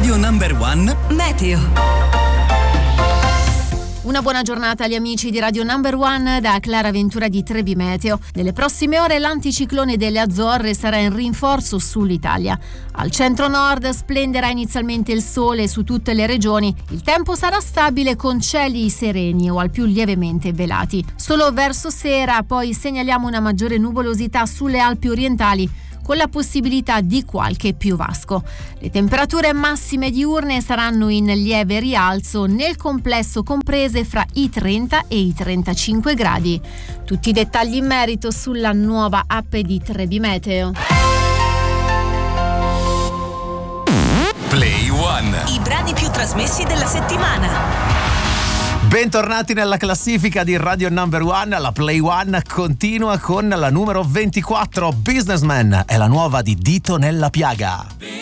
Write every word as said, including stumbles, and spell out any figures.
Radio Number One Meteo. Una buona giornata agli amici di Radio Number One da Clara Ventura di Trebi Meteo. Nelle prossime ore l'anticiclone delle Azzorre sarà in rinforzo sull'Italia. Al centro-nord splenderà inizialmente il sole su tutte le regioni. Il tempo sarà stabile con cieli sereni o al più lievemente velati. Solo verso sera poi segnaliamo una maggiore nuvolosità sulle Alpi orientali, con la possibilità di qualche piovasco. Le temperature massime diurne saranno in lieve rialzo, nel complesso comprese fra i trenta e i trentacinque gradi. Tutti i dettagli in merito sulla nuova app di Trebi Meteo. Play One. I brani più trasmessi della settimana. Bentornati nella classifica di Radio Number One. La Play One continua con la numero ventiquattro, Businessman, è la nuova di Dito nella piaga.